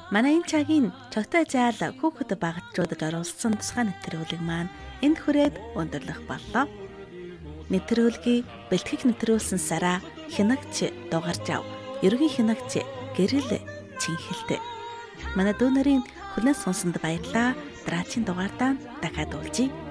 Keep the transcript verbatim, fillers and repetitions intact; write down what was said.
Манай энэ цагийн чогтой заал хүүхэд багтчуудад оруулсан тусгай нэвтрүүлэг маань энд хүрээд өндөрлөх боллоо. Нэвтрүүлгийг бэлтгэх нэвтрүүлсэн сараа хянагч дугарч ав. Ерөнхий хянагч гэрэл Чинхэлтэй. Манай дүү нарын хүлээн сонсонд баярлалаа. Дараагийн дугаардаа дахиад уулзъя.